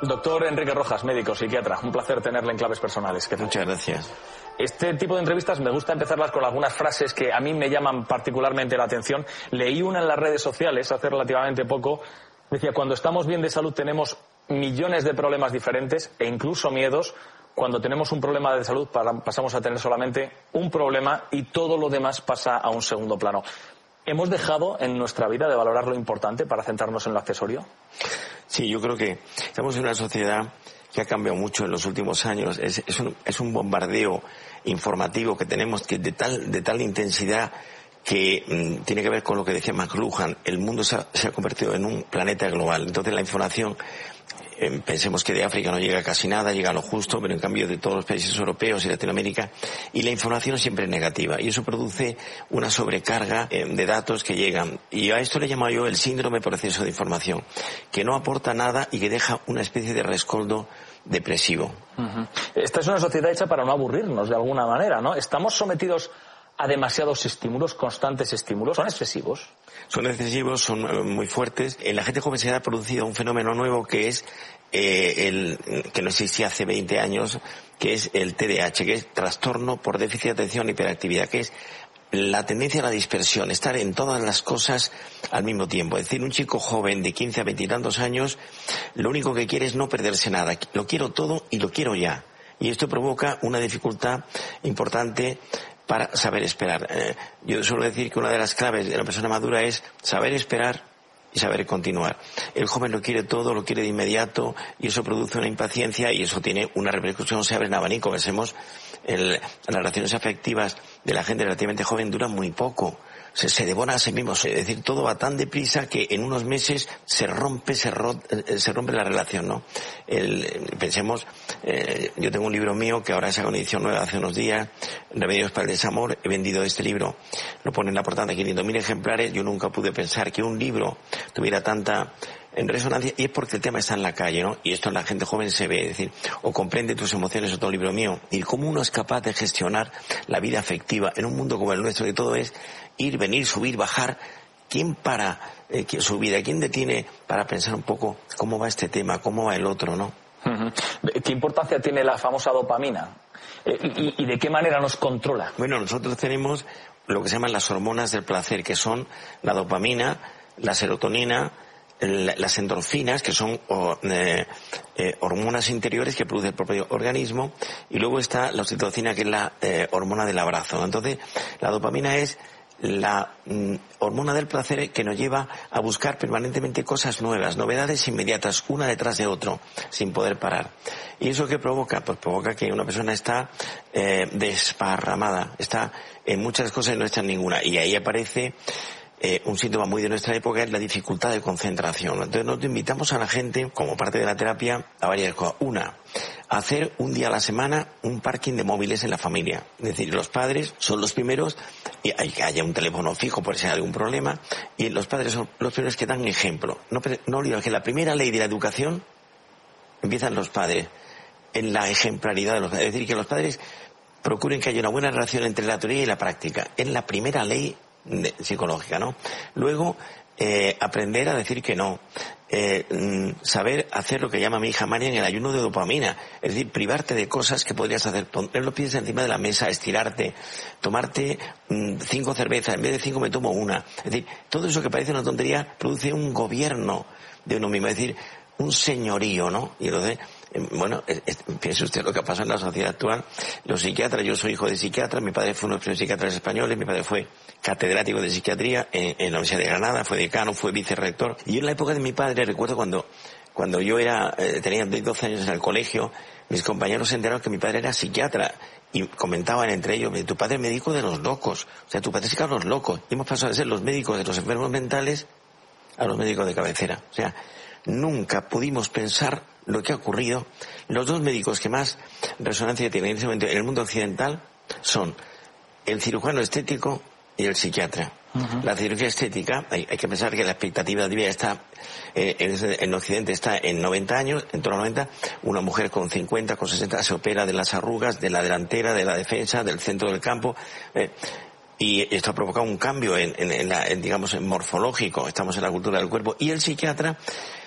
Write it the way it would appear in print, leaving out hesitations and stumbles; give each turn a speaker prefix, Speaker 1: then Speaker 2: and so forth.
Speaker 1: Doctor Enrique Rojas, médico, psiquiatra, un placer tenerle en Claves Personales.
Speaker 2: Muchas gracias.
Speaker 1: Este tipo de entrevistas me gusta empezarlas con algunas frases que a mí me llaman particularmente la atención. Leí una en las redes sociales hace relativamente poco. Decía, cuando estamos bien de salud tenemos millones de problemas diferentes e incluso miedos. Cuando tenemos un problema de salud pasamos a tener solamente un problema y todo lo demás pasa a un segundo plano. ¿Hemos dejado en nuestra vida de valorar lo importante para centrarnos en lo accesorio?
Speaker 2: Sí, yo creo que estamos en una sociedad que ha cambiado mucho en los últimos años. Es un bombardeo informativo que tenemos que de tal intensidad que tiene que ver con lo que decía McLuhan. El mundo se ha convertido en un planeta global. Entonces la información, pensemos que de África no llega casi nada, llega a lo justo, pero en cambio de todos los países europeos y Latinoamérica, y la información siempre es negativa, y eso produce una sobrecarga de datos que llegan, y a esto le llamo yo el síndrome por exceso de información, que no aporta nada y que deja una especie de rescoldo depresivo.
Speaker 1: Esta es una sociedad hecha para no aburrirnos de alguna manera, ¿no? Estamos sometidos a demasiados estímulos, constantes estímulos. ¿Son excesivos?
Speaker 2: Son excesivos, son muy fuertes. En la gente joven se ha producido un fenómeno nuevo que es que no existía hace 20 años, que es el TDAH, que es trastorno por déficit de atención e hiperactividad, que es la tendencia a la dispersión, estar en todas las cosas al mismo tiempo. Es decir, un chico joven de 15 a 20 y tantos años, lo único que quiere es no perderse nada. Lo quiero todo y lo quiero ya. Y esto provoca una dificultad importante para saber esperar. Yo suelo decir que una de las claves de la persona madura es saber esperar y saber continuar. El joven lo quiere todo, lo quiere de inmediato, y eso produce una impaciencia y eso tiene una repercusión, se abre en abanico. Pensemos, las relaciones afectivas de la gente relativamente joven duran muy poco. Se devora a sí mismo, es decir, todo va tan deprisa que en unos meses se rompe la relación, ¿no? Pensemos, yo tengo un libro mío que ahora se ha edición nueva hace unos días, Remedios para el desamor. He vendido este libro, lo pone en la portada, 500.000 ejemplares. Yo nunca pude pensar que un libro tuviera tanta en resonancia, y es porque el tema está en la calle, ¿no? Y esto en la gente joven se ve, es decir, o comprende tus emociones, otro libro mío, y cómo uno es capaz de gestionar la vida afectiva en un mundo como el nuestro, que todo es ir, venir, subir, bajar. ¿Quién para su vida? ¿Quién detiene para pensar un poco cómo va este tema, cómo va el otro, no?
Speaker 1: ¿Qué importancia tiene la famosa dopamina? ¿Y de qué manera nos controla?
Speaker 2: Bueno, nosotros tenemos lo que se llaman las hormonas del placer, que son la dopamina, la serotonina, las endorfinas, que son hormonas interiores que produce el propio organismo, y luego está la oxitocina, que es la hormona del abrazo. Entonces, la dopamina es la hormona del placer que nos lleva a buscar permanentemente cosas nuevas, novedades inmediatas, una detrás de otro, sin poder parar. ¿Y eso qué provoca? Pues provoca que una persona está desparramada, está en muchas cosas y no está en ninguna. Y ahí aparece un síntoma muy de nuestra época, es la dificultad de concentración. Entonces nosotros invitamos a la gente, como parte de la terapia, a varias cosas. Una, a hacer un día a la semana un parking de móviles en la familia. Es decir, los padres son los primeros, y hay que haya un teléfono fijo por si hay algún problema, y los padres son los primeros que dan ejemplo. No olvidemos que la primera ley de la educación empiezan los padres, en la ejemplaridad de los padres. Es decir, que los padres procuren que haya una buena relación entre la teoría y la práctica. Es la primera ley psicológica, ¿no? Luego, aprender a decir que no. Saber hacer lo que llama mi hija Marian el ayuno de dopamina. Es decir, privarte de cosas que podrías hacer. Poner los pies encima de la mesa, estirarte, tomarte 5 cervezas. En vez de 5 me tomo una. Es decir, todo eso que parece una tontería produce un gobierno de uno mismo. Es decir, un señorío, ¿no? Y entonces, bueno, piense usted lo que pasa en la sociedad actual. Los psiquiatras, yo soy hijo de psiquiatra, mi padre fue uno de los primeros psiquiatras españoles, mi padre fue catedrático de psiquiatría en la Universidad de Granada, fue decano, fue vicerrector. Y yo en la época de mi padre, recuerdo cuando yo tenía 12 años en el colegio, mis compañeros se enteraron que mi padre era psiquiatra y comentaban entre ellos, tu padre es médico de los locos, o sea, tu padre es de los locos. Y hemos pasado de ser los médicos de los enfermos mentales a los médicos de cabecera. O sea, nunca pudimos pensar lo que ha ocurrido. Los dos médicos que más resonancia tienen en ese momento en el mundo occidental son el cirujano estético y el psiquiatra. La cirugía estética, hay que pensar que la expectativa de vida está en Occidente está en 90 años, en torno a 90. Una mujer con 50, con 60 se opera de las arrugas, de la delantera, de la defensa, del centro del campo. Y esto ha provocado un cambio digamos, en morfológico. Estamos en la cultura del cuerpo. Y el psiquiatra